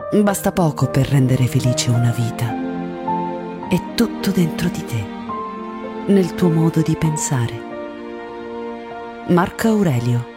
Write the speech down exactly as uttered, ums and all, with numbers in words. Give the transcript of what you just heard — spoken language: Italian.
Basta poco per rendere felice una vita. È tutto dentro di te, nel tuo modo di pensare. Marco Aurelio.